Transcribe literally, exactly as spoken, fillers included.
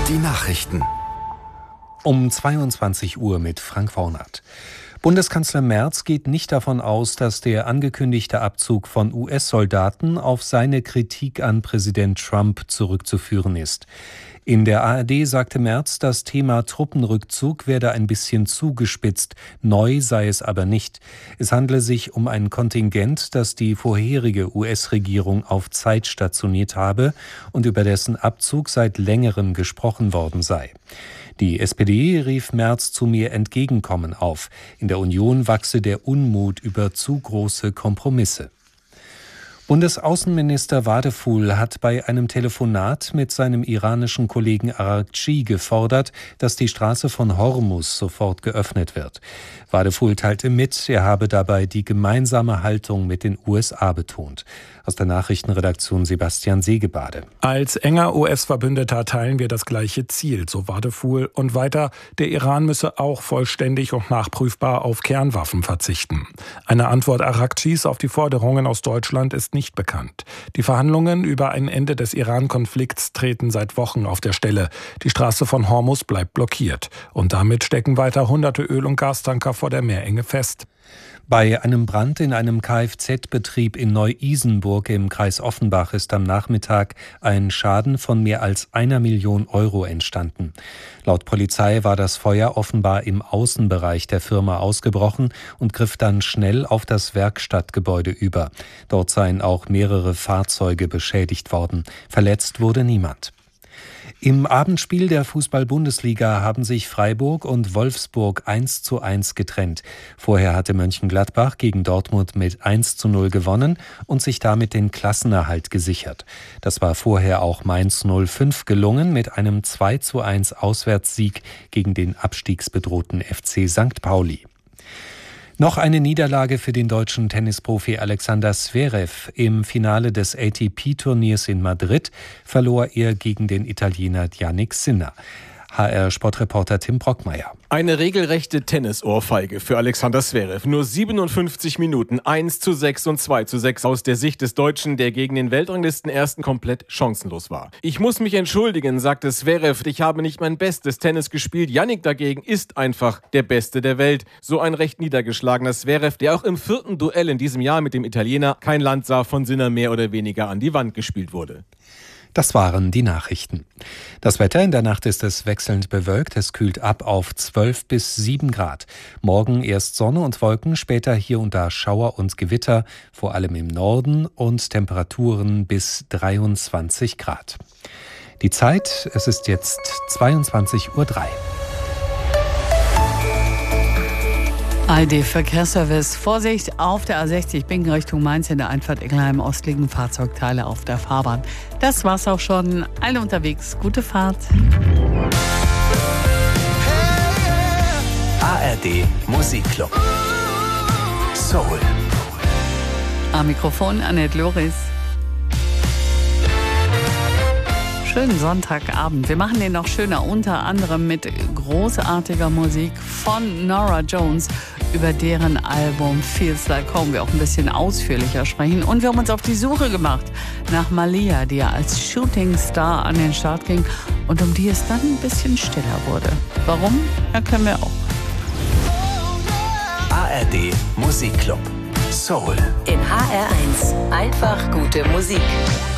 Die Nachrichten. Um zweiundzwanzig Uhr mit Frank Warnert. Bundeskanzler Merz geht nicht davon aus, dass der angekündigte Abzug von U S-Soldaten auf seine Kritik an Präsident Trump zurückzuführen ist. In der A R D sagte Merz, das Thema Truppenrückzug werde ein bisschen zugespitzt, neu sei es aber nicht. Es handle sich um ein Kontingent, das die vorherige U S-Regierung auf Zeit stationiert habe und über dessen Abzug seit längerem gesprochen worden sei. Die S P D rief Merz zu mehr Entgegenkommen auf. In der Union wachse der Unmut über zu große Kompromisse. Bundesaußenminister Wadephul hat bei einem Telefonat mit seinem iranischen Kollegen Araghchi gefordert, dass die Straße von Hormuz sofort geöffnet wird. Wadephul teilte mit, er habe dabei die gemeinsame Haltung mit den U S A betont. Aus der Nachrichtenredaktion Sebastian Segebade. Als enger U S-Verbündeter teilen wir das gleiche Ziel, so Wadephul. Und weiter, der Iran müsse auch vollständig und nachprüfbar auf Kernwaffen verzichten. Eine Antwort Araghchis auf die Forderungen aus Deutschland ist nicht bekannt. Die Verhandlungen über ein Ende des Iran-Konflikts treten seit Wochen auf der Stelle. Die Straße von Hormuz bleibt blockiert. Und damit stecken weiter hunderte Öl- und Gastanker vor der Meerenge fest. Bei einem Brand in einem Kfz-Betrieb in Neu-Isenburg im Kreis Offenbach ist am Nachmittag ein Schaden von mehr als einer Million Euro entstanden. Laut Polizei war das Feuer offenbar im Außenbereich der Firma ausgebrochen und griff dann schnell auf das Werkstattgebäude über. Dort seien auch mehrere Fahrzeuge beschädigt worden. Verletzt wurde niemand. Im Abendspiel der Fußball-Bundesliga haben sich Freiburg und Wolfsburg eins zu eins getrennt. Vorher hatte Mönchengladbach gegen Dortmund mit eins zu null gewonnen und sich damit den Klassenerhalt gesichert. Das war vorher auch Mainz null fünf gelungen mit einem zwei zu eins Auswärtssieg gegen den abstiegsbedrohten F C Sankt Pauli. Noch eine Niederlage für den deutschen Tennisprofi Alexander Zverev. Im Finale des A T P-Turniers in Madrid verlor er gegen den Italiener Jannik Sinner. H R-Sportreporter Tim Brockmeier. Eine regelrechte Tennisohrfeige für Alexander Zverev. Nur siebenundfünfzig Minuten, eins zu sechs und zwei zu sechs aus der Sicht des Deutschen, der gegen den Weltranglistenersten komplett chancenlos war. Ich muss mich entschuldigen, sagte Zverev, ich habe nicht mein bestes Tennis gespielt. Jannik dagegen ist einfach der Beste der Welt. So ein recht niedergeschlagener Zverev, der auch im vierten Duell in diesem Jahr mit dem Italiener kein Land sah, von Sinner mehr oder weniger an die Wand gespielt wurde. Das waren die Nachrichten. Das Wetter: in der Nacht ist es wechselnd bewölkt. Es kühlt ab auf zwölf bis sieben Grad. Morgen erst Sonne und Wolken, später hier und da Schauer und Gewitter, vor allem im Norden, und Temperaturen bis dreiundzwanzig Grad. Die Zeit: es ist jetzt zweiundzwanzig Uhr drei. A R D-Verkehrsservice. Vorsicht auf der A sechzig Bingen Richtung Mainz in der Einfahrt Ingelheim-Ost liegen Fahrzeugteile auf der Fahrbahn. Das war's auch schon. Alle unterwegs. Gute Fahrt. A R D Musikclub. Soul. Am Mikrofon Annette Loris. Schönen Sonntagabend. Wir machen den noch schöner, unter anderem mit großartiger Musik von Norah Jones, über deren Album Feels Like Home wir auch ein bisschen ausführlicher sprechen. Und wir haben uns auf die Suche gemacht nach Malia, die ja als Shooting Star an den Start ging und um die es dann ein bisschen stiller wurde. Warum? Erkennen wir auch. A R D Musikclub. Soul. In H R eins. Einfach gute Musik.